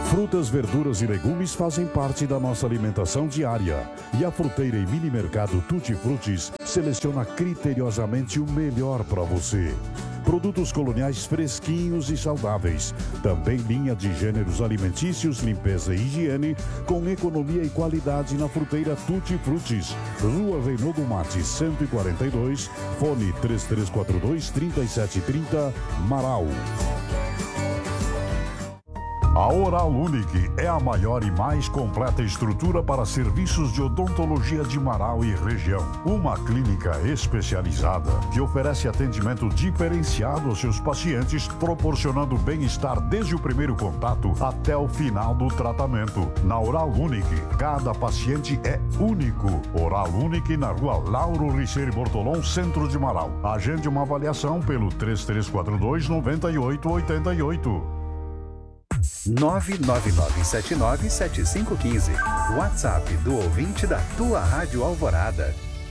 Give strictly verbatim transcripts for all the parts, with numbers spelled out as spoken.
Frutas, verduras e legumes fazem parte da nossa alimentação diária. E a fruteira e mini mercado Tutti Frutis seleciona criteriosamente o melhor para você. Produtos coloniais fresquinhos e saudáveis. Também linha de gêneros alimentícios, limpeza e higiene, com economia e qualidade na fruteira Tutti Frutis. Rua Reinaldo Mates, cento e quarenta e dois, fone três três quatro dois, três sete três zero, Marau. A Oral Unique é a maior e mais completa estrutura para serviços de odontologia de Marau e região. Uma clínica especializada que oferece atendimento diferenciado aos seus pacientes, proporcionando bem-estar desde o primeiro contato até o final do tratamento. Na Oral Unique, cada paciente é único. Oral Unique na rua Lauro Richeiro Bortolom, centro de Marau. Agende uma avaliação pelo três três quatro dois, nove oito oito oito. nove nove nove sete nove sete cinco um cinco. WhatsApp do ouvinte da tua Rádio Alvorada.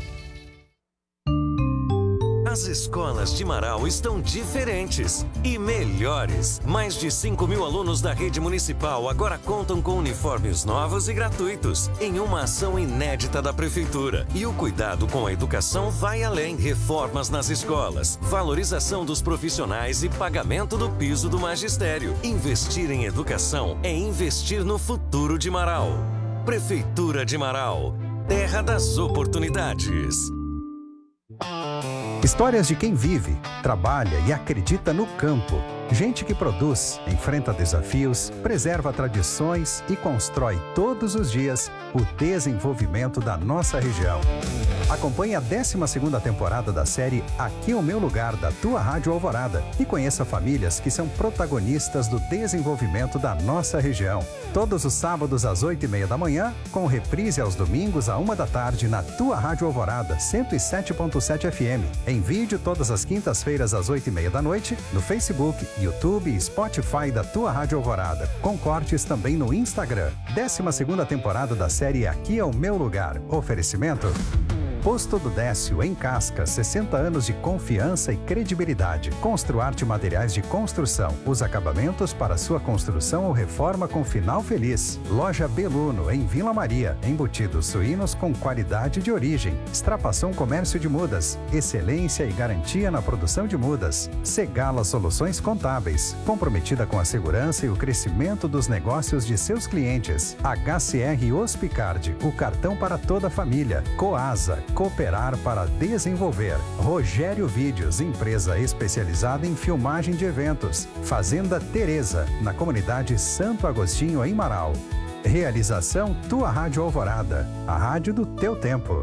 As escolas de Marau estão diferentes e melhores. Mais de cinco mil alunos da rede municipal agora contam com uniformes novos e gratuitos, em uma ação inédita da Prefeitura. E o cuidado com a educação vai além. Reformas nas escolas, valorização dos profissionais e pagamento do piso do magistério. Investir em educação é investir no futuro de Marau. Prefeitura de Marau, terra das oportunidades. Histórias de quem vive, trabalha e acredita no campo. Gente que produz, enfrenta desafios, preserva tradições e constrói todos os dias o desenvolvimento da nossa região. Acompanhe a décima segunda temporada da série Aqui é o Meu Lugar, da tua Rádio Alvorada, e conheça famílias que são protagonistas do desenvolvimento da nossa região. Todos os sábados às oito e meia da manhã, com reprise aos domingos à uma da tarde na tua Rádio Alvorada, cento e sete ponto sete F M. Em vídeo todas as quintas-feiras às oito e meia da noite, no Facebook, YouTube e Spotify da tua Rádio Alvorada, com cortes também no Instagram. décima segunda temporada da série Aqui é o Meu Lugar. Oferecimento: Posto do Décio, em Casca, sessenta anos de confiança e credibilidade. Construarte Materiais de Construção, os acabamentos para sua construção ou reforma com final feliz. Loja Beluno, em Vila Maria, embutidos suínos com qualidade de origem. Extrapação Comércio de Mudas, excelência e garantia na produção de mudas. Segala Soluções Contábeis, comprometida com a segurança e o crescimento dos negócios de seus clientes. H C R Hospicard, o cartão para toda a família. Coasa, cooperar para desenvolver. Rogério Vídeos, empresa especializada em filmagem de eventos. Fazenda Teresa, na comunidade Santo Agostinho, em Marau. Realização Tua Rádio Alvorada, a rádio do teu tempo.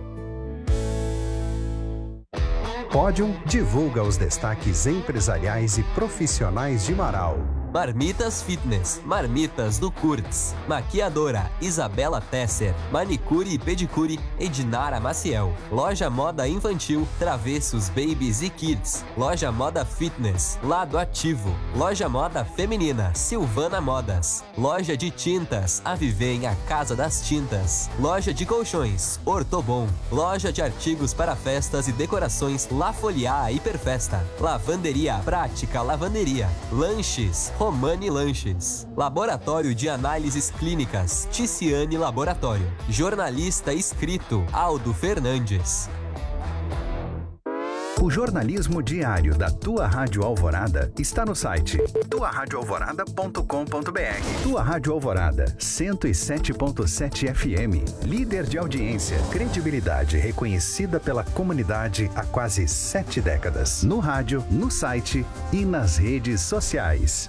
Pódium divulga os destaques empresariais e profissionais de Marau. Marmitas Fitness, Marmitas do Kurtz, Maquiadora Isabela Tesser, Manicure e Pedicure Edinara Maciel, Loja Moda Infantil Travessos Babies e Kids, Loja Moda Fitness Lado Ativo, Loja Moda Feminina Silvana Modas, Loja de Tintas Avivém, a Casa das Tintas, Loja de Colchões Ortobon, Loja de Artigos para Festas e Decorações La Foliá Hiperfesta, Lavanderia Prática Lavanderia, Lanches Romani Lanches, Laboratório de Análises Clínicas Ticiane Laboratório, Jornalista Escrito Aldo Fernandes. O jornalismo diário da tua Rádio Alvorada está no site tua rádio alvorada ponto com ponto br. Tua Rádio Alvorada, cento e sete ponto sete F M, líder de audiência, credibilidade reconhecida pela comunidade há quase sete décadas. No rádio, no site e nas redes sociais.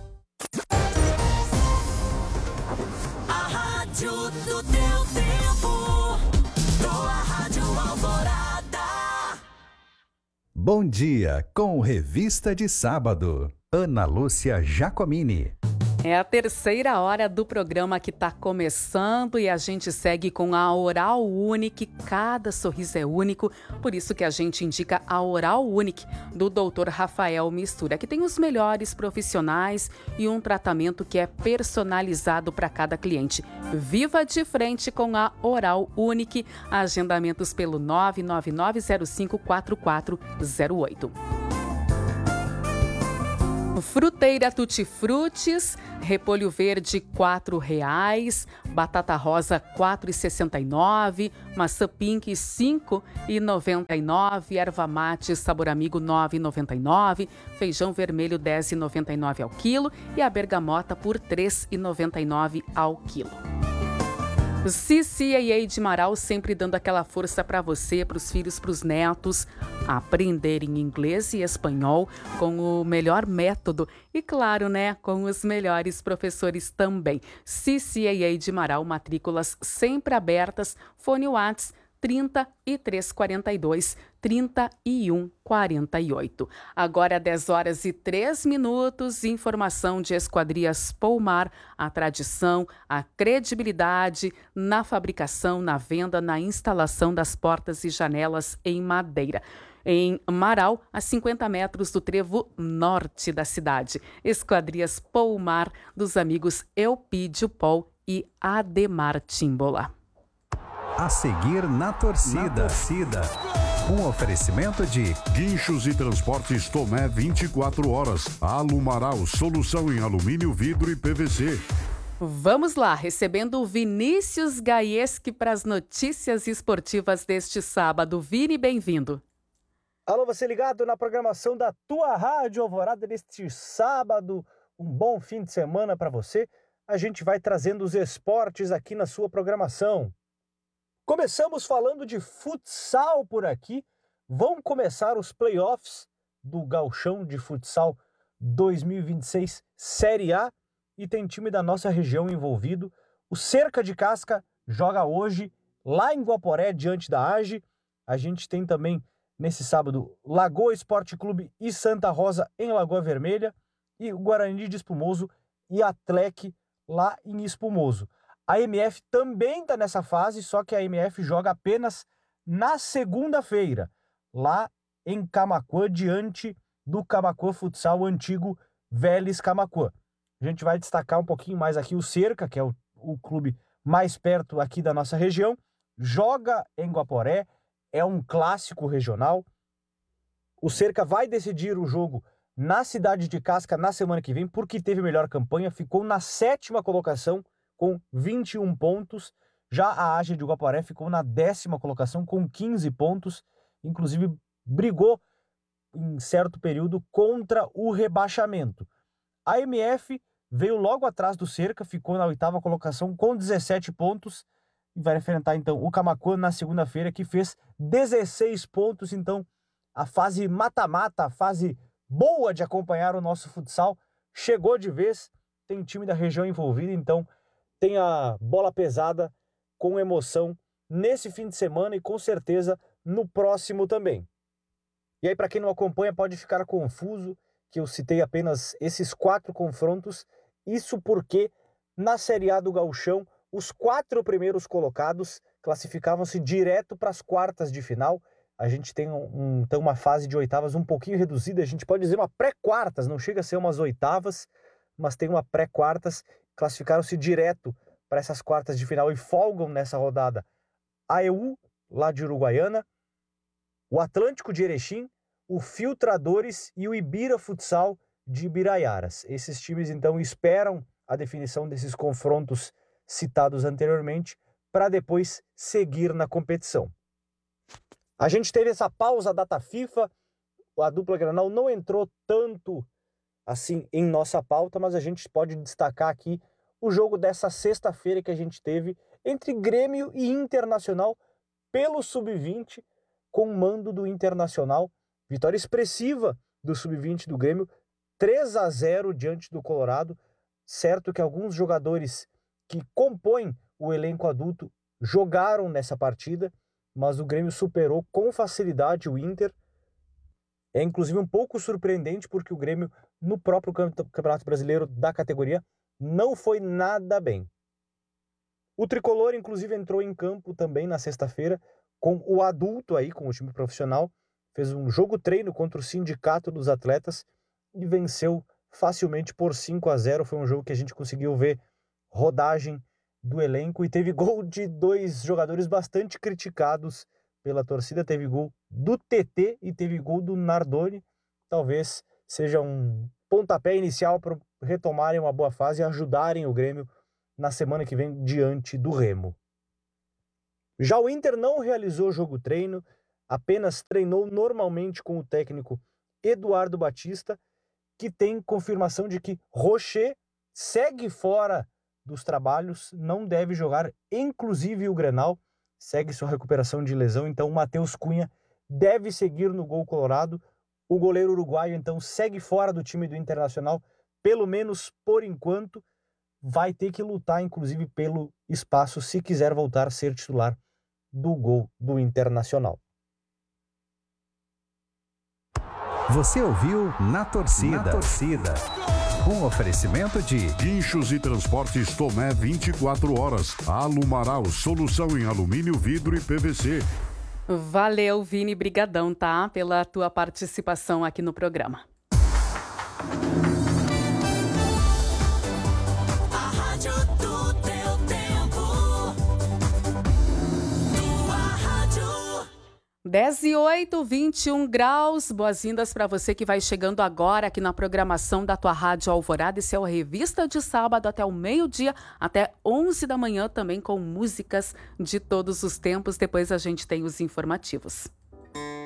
A rádio do teu tempo, tua Rádio Alvorada. Bom dia com Revista de Sábado. Ana Lúcia Giacomini. É a terceira hora do programa que está começando e a gente segue com a Oral Unique. Cada sorriso é único, por isso que a gente indica a Oral Unique do doutor Rafael Mistura, que tem os melhores profissionais e um tratamento que é personalizado para cada cliente. Viva de frente com a Oral Unique. Agendamentos pelo nove nove nove zero cinco quatro quatro zero oito. Fruteira Tutti Frutis, Repolho verde quatro reais, batata rosa quatro e sessenta e nove, maçã pink cinco e noventa e nove, erva mate sabor amigo nove e noventa e nove, feijão vermelho dez e noventa e nove ao quilo e a bergamota por três e noventa e nove ao quilo. C C A A de Marau sempre dando aquela força para você, para os filhos, para os netos aprenderem inglês e espanhol com o melhor método e, claro, né, com os melhores professores também. C C A A de Marau, matrículas sempre abertas, fone Whats trinta e três quarenta e dois, trinta e um quarenta e oito. Agora dez horas e três minutos, informação de Esquadrias Poumar, a tradição, a credibilidade na fabricação, na venda, na instalação das portas e janelas em madeira. Em Marau, a cinquenta metros do trevo norte da cidade. Esquadrias Poumar, dos amigos Elpídio Paul e Ademar Timbola. A seguir na torcida. Na torcida. Um oferecimento de Guinchos e Transportes Tomé vinte e quatro horas. Alumaral, solução em alumínio, vidro e P V C. Vamos lá, recebendo o Vinícius Gaieski para as notícias esportivas deste sábado. Vini, bem-vindo. Alô, você ligado na programação da tua Rádio Alvorada neste sábado. Um bom fim de semana para você. A gente vai trazendo os esportes aqui na sua programação. Começamos falando de futsal por aqui. Vão começar os playoffs do Gauchão de Futsal dois mil e vinte e seis Série A e tem time da nossa região envolvido. O Cerca de Casca joga hoje lá em Guaporé, diante da A G E. A gente tem também nesse sábado Lagoa Esporte Clube e Santa Rosa em Lagoa Vermelha e o Guarani de Espumoso e Atlec lá em Espumoso. A M F também está nessa fase, só que a M F joga apenas na segunda-feira, lá em Camaquã, diante do Camaquã Futsal antigo Vélez Camaquã. A gente vai destacar um pouquinho mais aqui o Cerca, que é o, o clube mais perto aqui da nossa região, joga em Guaporé, é um clássico regional. O Cerca vai decidir o jogo na cidade de Casca na semana que vem, porque teve melhor campanha, ficou na sétima colocação, com vinte e um pontos. Já a A G E de Guaporé ficou na décima colocação com quinze pontos. Inclusive brigou em certo período contra o rebaixamento. A M F veio logo atrás do Cerca, ficou na oitava colocação com dezessete pontos. E vai enfrentar então o Camaquã na segunda-feira, que fez dezesseis pontos. Então a fase mata-mata, a fase boa de acompanhar o nosso futsal, chegou de vez. Tem time da região envolvido, então tem a bola pesada com emoção nesse fim de semana e com certeza no próximo também. E aí, para quem não acompanha, pode ficar confuso que eu citei apenas esses quatro confrontos. Isso porque na Série A do Gauchão, os quatro primeiros colocados classificavam-se direto para as quartas de final. A gente tem um, então uma fase de oitavas um pouquinho reduzida. A gente pode dizer uma pré-quartas, não chega a ser umas oitavas, mas tem uma pré-quartas. Classificaram-se direto para essas quartas de final e folgam nessa rodada a E U, lá de Uruguaiana, o Atlântico de Erechim, o Filtradores e o Ibira Futsal de Ibiraiaras. Esses times, então, esperam a definição desses confrontos citados anteriormente para depois seguir na competição. A gente teve essa pausa data FIFA, a dupla Granal não entrou tanto assim em nossa pauta, mas a gente pode destacar aqui o jogo dessa sexta-feira que a gente teve entre Grêmio e Internacional pelo sub vinte, com mando do Internacional. Vitória expressiva do sub vinte do Grêmio, três a zero diante do Colorado. Certo que alguns jogadores que compõem o elenco adulto jogaram nessa partida, mas o Grêmio superou com facilidade o Inter. É inclusive um pouco surpreendente porque o Grêmio, no próprio Campeonato Brasileiro da categoria, não foi nada bem. O Tricolor, inclusive, entrou em campo também na sexta-feira com o adulto aí, com o time profissional, fez um jogo-treino contra o Sindicato dos Atletas e venceu facilmente por cinco a zero. Foi um jogo que a gente conseguiu ver rodagem do elenco e teve gol de dois jogadores bastante criticados pela torcida. Teve gol do T T e teve gol do Nardoni. Talvez seja um pontapé inicial para retomarem uma boa fase e ajudarem o Grêmio na semana que vem diante do Remo. Já o Inter não realizou jogo treino, apenas treinou normalmente com o técnico Eduardo Batista, que tem confirmação de que Rocher segue fora dos trabalhos, não deve jogar, inclusive o Grenal, segue sua recuperação de lesão, então o Matheus Cunha deve seguir no gol colorado. O goleiro uruguaio, então, segue fora do time do Internacional, pelo menos por enquanto. Vai ter que lutar, inclusive, pelo espaço, se quiser voltar a ser titular do gol do Internacional. Você ouviu Na Torcida. Na Torcida. Um oferecimento de Guinchos e Transportes Tomé vinte e quatro horas. Alumaral, solução em alumínio, vidro e P V C. Valeu, Vini, brigadão, tá? Pela tua participação aqui no programa. A rádio do teu tempo. Tua rádio. dez e oito, vinte e um graus. Boas-vindas para você que vai chegando agora aqui na programação da tua Rádio Alvorada. Esse é o Revista de Sábado até o meio-dia, até onze da manhã, também com músicas de todos os tempos. Depois a gente tem os informativos.